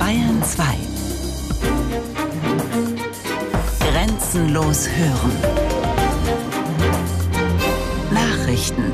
Bayern 2. Grenzenlos hören. Nachrichten.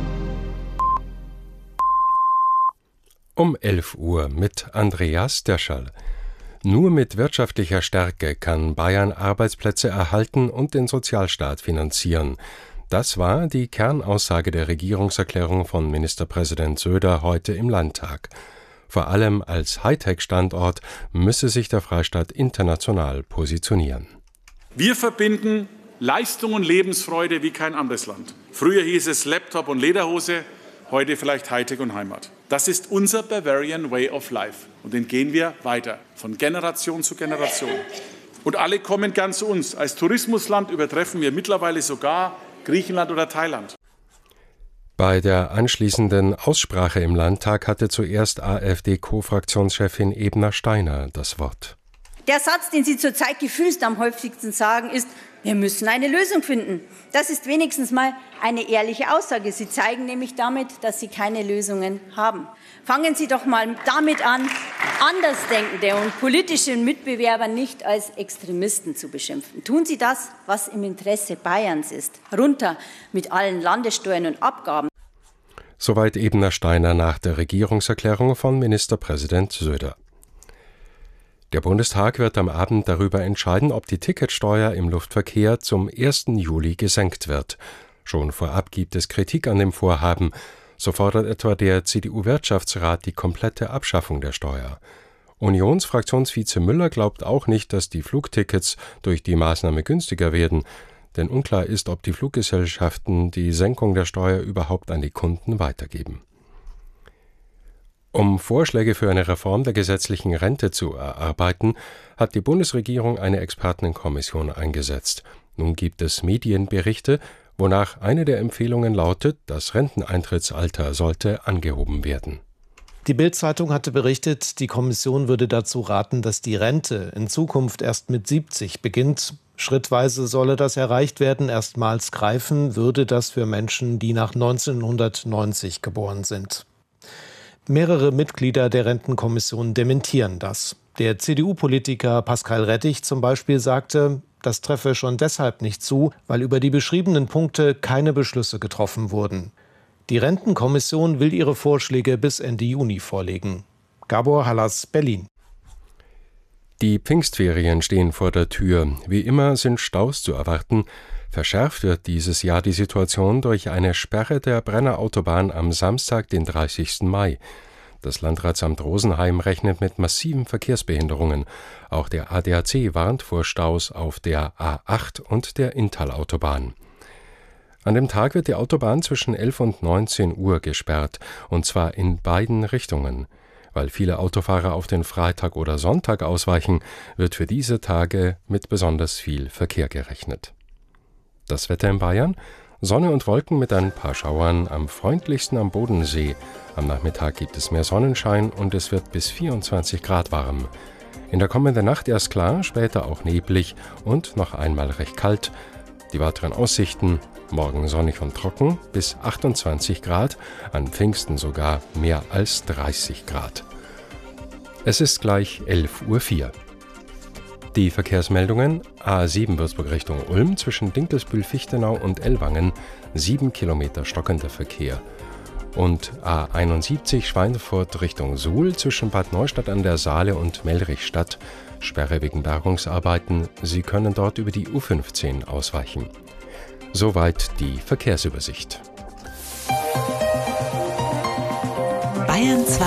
Um 11 Uhr mit Andreas Döscherl. Nur mit wirtschaftlicher Stärke kann Bayern Arbeitsplätze erhalten und den Sozialstaat finanzieren. Das war die Kernaussage der Regierungserklärung von Ministerpräsident Söder heute im Landtag. Vor allem als Hightech-Standort müsse sich der Freistaat international positionieren. Wir verbinden Leistung und Lebensfreude wie kein anderes Land. Früher hieß es Laptop und Lederhose, heute vielleicht Hightech und Heimat. Das ist unser Bavarian Way of Life. Und den gehen wir weiter, von Generation zu Generation. Und alle kommen gern zu uns. Als Tourismusland übertreffen wir mittlerweile sogar Griechenland oder Thailand. Bei der anschließenden Aussprache im Landtag hatte zuerst AfD-Co-Fraktionschefin Ebner-Steiner das Wort. Der Satz, den Sie zurzeit gefühlst am häufigsten sagen, ist: Wir müssen eine Lösung finden. Das ist wenigstens mal eine ehrliche Aussage. Sie zeigen nämlich damit, dass Sie keine Lösungen haben. Fangen Sie doch mal damit an, Andersdenkende und politische Mitbewerber nicht als Extremisten zu beschimpfen. Tun Sie das, was im Interesse Bayerns ist. Runter mit allen Landessteuern und Abgaben. Soweit Ebner-Steiner nach der Regierungserklärung von Ministerpräsident Söder. Der Bundestag wird am Abend darüber entscheiden, ob die Ticketsteuer im Luftverkehr zum 1. Juli gesenkt wird. Schon vorab gibt es Kritik an dem Vorhaben. So fordert etwa der CDU-Wirtschaftsrat die komplette Abschaffung der Steuer. Unionsfraktionsvize Müller glaubt auch nicht, dass die Flugtickets durch die Maßnahme günstiger werden. Denn unklar ist, ob die Fluggesellschaften die Senkung der Steuer überhaupt an die Kunden weitergeben. Um Vorschläge für eine Reform der gesetzlichen Rente zu erarbeiten, hat die Bundesregierung eine Expertenkommission eingesetzt. Nun gibt es Medienberichte, wonach eine der Empfehlungen lautet, das Renteneintrittsalter sollte angehoben werden. Die Bild-Zeitung hatte berichtet, die Kommission würde dazu raten, dass die Rente in Zukunft erst mit 70 beginnt. Schrittweise solle das erreicht werden. Erstmals greifen würde das für Menschen, die nach 1990 geboren sind. Mehrere Mitglieder der Rentenkommission dementieren das. Der CDU-Politiker Pascal Rettich zum Beispiel sagte, das treffe schon deshalb nicht zu, weil über die beschriebenen Punkte keine Beschlüsse getroffen wurden. Die Rentenkommission will ihre Vorschläge bis Ende Juni vorlegen. Gabor Hallas, Berlin. Die Pfingstferien stehen vor der Tür. Wie immer sind Staus zu erwarten. Verschärft wird dieses Jahr die Situation durch eine Sperre der Brennerautobahn am Samstag, den 30. Mai. Das Landratsamt Rosenheim rechnet mit massiven Verkehrsbehinderungen. Auch der ADAC warnt vor Staus auf der A8 und der Inntal-Autobahn. An dem Tag wird die Autobahn zwischen 11 und 19 Uhr gesperrt, und zwar in beiden Richtungen. Weil viele Autofahrer auf den Freitag oder Sonntag ausweichen, wird für diese Tage mit besonders viel Verkehr gerechnet. Das Wetter in Bayern: Sonne und Wolken mit ein paar Schauern, am freundlichsten am Bodensee. Am Nachmittag gibt es mehr Sonnenschein und es wird bis 24 Grad warm. In der kommenden Nacht erst klar, später auch neblig und noch einmal recht kalt. Die weiteren Aussichten: morgen sonnig und trocken bis 28 Grad, an Pfingsten sogar mehr als 30 Grad. Es ist gleich 11:04 Uhr. Die Verkehrsmeldungen: A7 Würzburg Richtung Ulm zwischen Dinkelsbühl-Fichtenau und Ellwangen 7 Kilometer stockender Verkehr. Und A71 Schweinfurt Richtung Suhl zwischen Bad Neustadt an der Saale und Melrichstadt. Sperre wegen Bergungsarbeiten. Sie können dort über die U15 ausweichen. Soweit die Verkehrsübersicht. Bayern 2.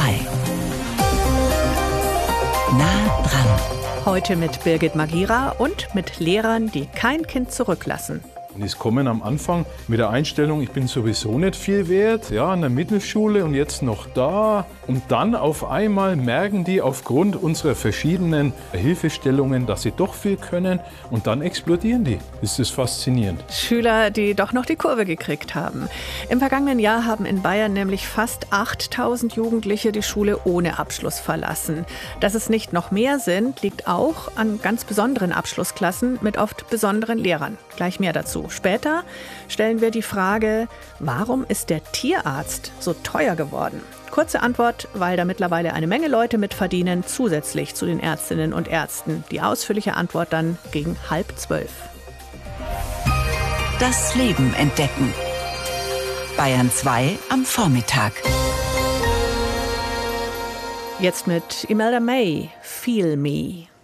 Nah dran. Heute mit Birgit Magira und mit Lehrern, die kein Kind zurücklassen. Und es kommen am Anfang mit der Einstellung, ich bin sowieso nicht viel wert, ja, in der Mittelschule und jetzt noch da. Und dann auf einmal merken die aufgrund unserer verschiedenen Hilfestellungen, dass sie doch viel können und dann explodieren die. Das ist faszinierend. Schüler, die doch noch die Kurve gekriegt haben. Im vergangenen Jahr haben in Bayern nämlich fast 8000 Jugendliche die Schule ohne Abschluss verlassen. Dass es nicht noch mehr sind, liegt auch an ganz besonderen Abschlussklassen mit oft besonderen Lehrern. Gleich mehr dazu. Später stellen wir die Frage, warum ist der Tierarzt so teuer geworden? Kurze Antwort, weil da mittlerweile eine Menge Leute mitverdienen, zusätzlich zu den Ärztinnen und Ärzten. Die ausführliche Antwort dann gegen 11:30. Das Leben entdecken. Bayern 2 am Vormittag. Jetzt mit Imelda May, Feel Me.